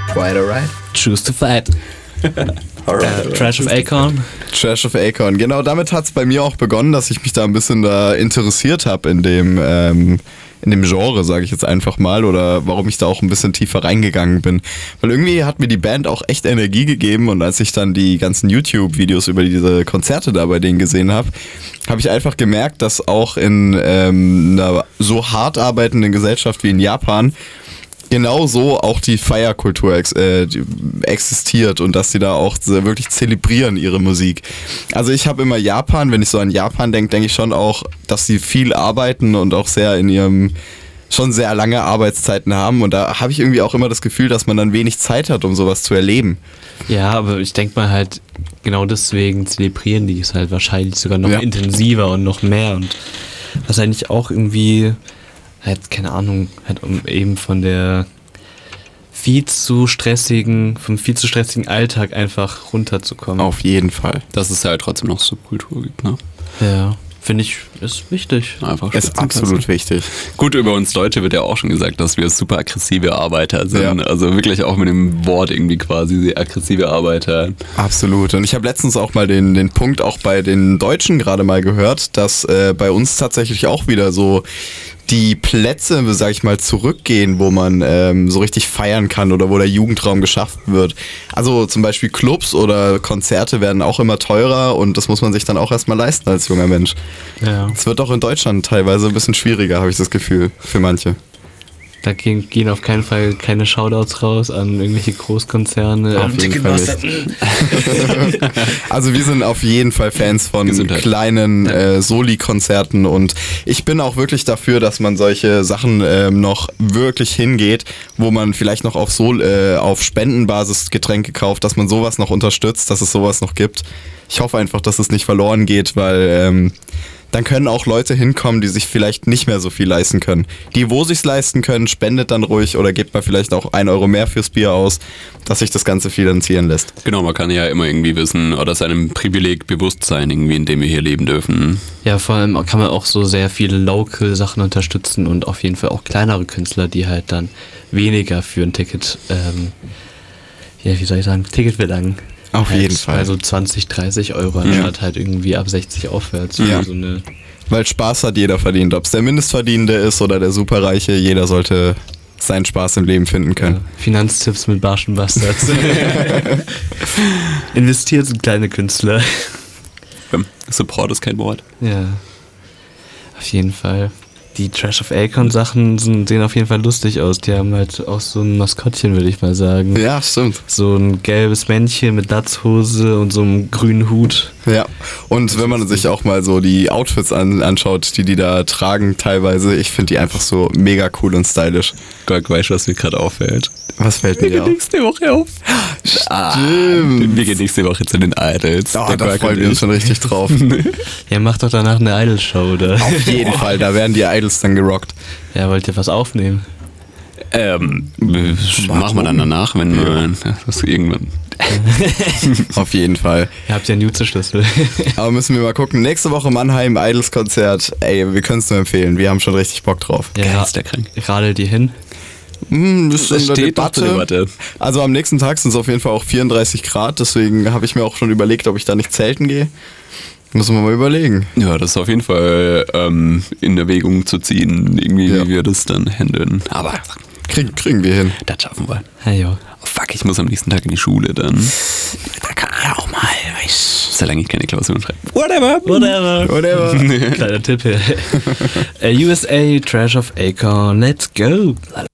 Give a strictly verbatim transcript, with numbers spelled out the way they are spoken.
Quite alright. Choose to fight. Alright, äh, Trash of Acorn. Trash of Acorn. Genau, damit hat es bei mir auch begonnen, dass ich mich da ein bisschen da interessiert habe in dem ähm, in dem Genre, sage ich jetzt einfach mal, oder warum ich da auch ein bisschen tiefer reingegangen bin. Weil irgendwie hat mir die Band auch echt Energie gegeben und als ich dann die ganzen YouTube-Videos über diese Konzerte da bei denen gesehen habe, habe ich einfach gemerkt, dass auch in ähm, einer so hart arbeitenden Gesellschaft wie in Japan genauso auch die Feierkultur ex- äh, die existiert und dass sie da auch wirklich zelebrieren ihre Musik. Also ich habe immer Japan, wenn ich so an Japan denke, denke ich schon auch, dass sie viel arbeiten und auch sehr in ihrem, schon sehr lange Arbeitszeiten haben und da habe ich irgendwie auch immer das Gefühl, dass man dann wenig Zeit hat, um sowas zu erleben. Ja, aber ich denke mal halt, genau deswegen zelebrieren die es halt wahrscheinlich sogar noch Ja. intensiver und noch mehr und was eigentlich auch irgendwie halt, keine Ahnung, halt um eben von der viel zu stressigen, vom viel zu stressigen Alltag einfach runterzukommen. Auf jeden Fall. Dass es ja halt trotzdem noch Subkultur gibt, ne? Ja, finde ich, ist wichtig. Einfach Ist absolut wichtig. Gut, über uns Deutsche wird ja auch schon gesagt, dass wir super aggressive Arbeiter sind. Ja. Also wirklich auch mit dem Wort irgendwie quasi sehr aggressive Arbeiter. Absolut. Und ich habe letztens auch mal den, den Punkt auch bei den Deutschen gerade mal gehört, dass äh, bei uns tatsächlich auch wieder so die Plätze, sag ich mal, zurückgehen, wo man ähm, so richtig feiern kann oder wo der Jugendraum geschaffen wird. Also zum Beispiel Clubs oder Konzerte werden auch immer teurer und das muss man sich dann auch erstmal leisten als junger Mensch. Ja. Es wird auch in Deutschland teilweise ein bisschen schwieriger, habe ich das Gefühl, für manche. Da gehen, gehen auf keinen Fall keine Shoutouts raus an irgendwelche Großkonzerne. Auf jeden Fall nicht. Also wir sind auf jeden Fall Fans von Gesundheit. kleinen äh, Soli-Konzerten und ich bin auch wirklich dafür, dass man solche Sachen ähm, noch wirklich hingeht, wo man vielleicht noch auf, Sol äh, auf Spendenbasis Getränke kauft, dass man sowas noch unterstützt, dass es sowas noch gibt. Ich hoffe einfach, dass es nicht verloren geht, weil ähm, dann können auch Leute hinkommen, die sich vielleicht nicht mehr so viel leisten können. Die, wo sich's leisten können, spendet dann ruhig oder gebt mal vielleicht auch ein Euro mehr fürs Bier aus, dass sich das Ganze finanzieren lässt. Genau, man kann ja immer irgendwie wissen oder seinem Privileg bewusst sein, irgendwie, in dem wir hier leben dürfen. Ja, vor allem kann man auch so sehr viele Local-Sachen unterstützen und auf jeden Fall auch kleinere Künstler, die halt dann weniger für ein Ticket, ähm, ja, wie soll ich sagen, Ticket verlangen. Auf halt, jeden Fall. Also zwanzig, dreißig Euro anstatt halt irgendwie ab sechzig aufwärts. Ja. Für so eine Weil Spaß hat jeder verdient. Ob es der Mindestverdienende ist oder der Superreiche, jeder sollte seinen Spaß im Leben finden können. ja, Finanztipps mit Barschen Bastards. Investiert in kleine Künstler. Ähm, Support ist kein Wort. Ja, auf jeden Fall. Die Trash of Acorn Sachen sind, sehen auf jeden Fall lustig aus. Die haben halt auch so ein Maskottchen, würde ich mal sagen. Ja, stimmt. So ein gelbes Männchen mit Latzhose und so einem grünen Hut. Ja, und wenn man sich auch mal so die Outfits an, anschaut, die die da tragen teilweise, ich finde die einfach so mega cool und stylisch. Gott, weißt du, was mir gerade auffällt? Was fällt mir Wir auf? gehen nächste Woche auf. Stimmt. Wir gehen nächste Woche zu den Idols. Oh, Der da Quark freuen und wir uns ich. schon richtig drauf. Ja, macht doch danach eine Idol-Show, oder? Auf jeden Fall, da werden die Idols dann gerockt. Ja, wollt ihr was aufnehmen? Ähm, machen wir dann danach, wenn wir das irgendwann. Auf jeden Fall. Ihr habt ja einen Jutze-Schlüssel. Aber müssen wir mal gucken. Nächste Woche Mannheim, Idols-Konzert. Ey, wir können es nur empfehlen. Wir haben schon richtig Bock drauf. Ja, ist der krank. radel die hin. Hm, ist Das in der steht noch Debatte. zur Debatte. Also am nächsten Tag sind es auf jeden Fall auch vierunddreißig Grad. Deswegen habe ich mir auch schon überlegt, ob ich da nicht zelten gehe. Müssen wir mal überlegen. Ja, das ist auf jeden Fall ähm, in Erwägung zu ziehen, irgendwie, Ja. wie wir das dann handeln. Aber Krieg, kriegen wir hin. das schaffen wir. Hey, jo. Oh, fuck, ich muss am nächsten Tag in die Schule dann. Da kann man ja auch mal, weißt Solange ich keine Klausuren schreibe. Whatever. Whatever. Whatever. Kleiner Tipp hier. äh, U S A, Trash of Acorn, let's go.